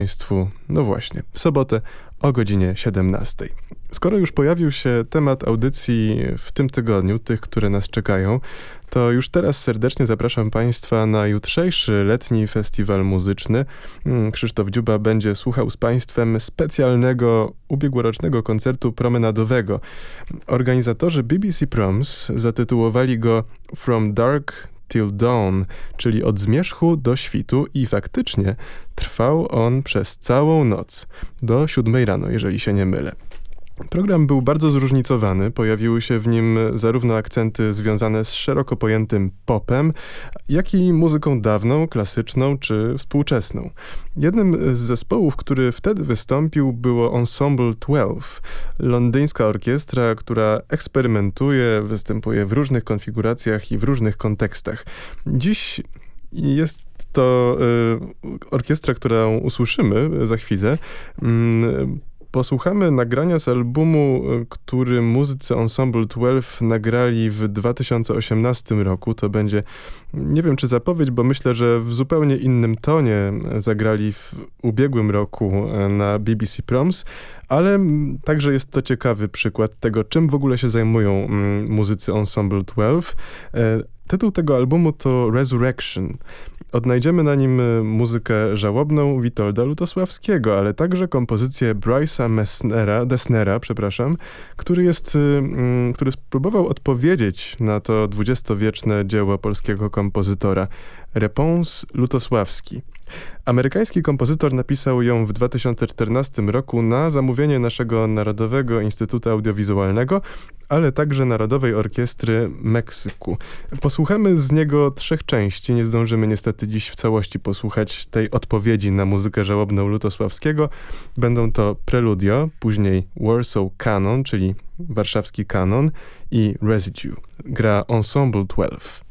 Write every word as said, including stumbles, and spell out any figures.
Państwu, no właśnie, w sobotę o godzinie siedemnastej. Skoro już pojawił się temat audycji w tym tygodniu, tych, które nas czekają, to już teraz serdecznie zapraszam Państwa na jutrzejszy letni festiwal muzyczny. Krzysztof Dziuba będzie słuchał z Państwem specjalnego ubiegłorocznego koncertu promenadowego. Organizatorzy B B C Proms zatytułowali go From Dark Till Dawn, czyli od zmierzchu do świtu, i faktycznie trwał on przez całą noc, do siódmej rano, jeżeli się nie mylę. Program był bardzo zróżnicowany, pojawiły się w nim zarówno akcenty związane z szeroko pojętym popem, jak i muzyką dawną, klasyczną czy współczesną. Jednym z zespołów, który wtedy wystąpił, było Ensemble dwanaście, londyńska orkiestra, która eksperymentuje, występuje w różnych konfiguracjach i w różnych kontekstach. Dziś jest to y, orkiestra, którą usłyszymy za chwilę. Y, Posłuchamy nagrania z albumu, który muzycy Ensemble dwanaście nagrali w dwa tysiące osiemnastym roku. To będzie, nie wiem czy zapowiedź, bo myślę, że w zupełnie innym tonie zagrali w ubiegłym roku na B B C Proms, ale także jest to ciekawy przykład tego, czym w ogóle się zajmują muzycy Ensemble dwanaście. Tytuł tego albumu to Resurrection. Odnajdziemy na nim muzykę żałobną Witolda Lutosławskiego, ale także kompozycję Bryce'a Messnera, Dessnera, przepraszam, który jest, który spróbował odpowiedzieć na to dwudziestowieczne dzieło polskiego kompozytora. Réponse Lutosławski. Amerykański kompozytor napisał ją w dwa tysiące czternastym roku na zamówienie naszego Narodowego Instytutu Audiowizualnego, ale także Narodowej Orkiestry Meksyku. Posłuchamy z niego trzech części. Nie zdążymy niestety dziś w całości posłuchać tej odpowiedzi na muzykę żałobną Lutosławskiego. Będą to Preludio, później Warsaw Canon, czyli warszawski kanon, i Residue. Gra Ensemble dwanaście.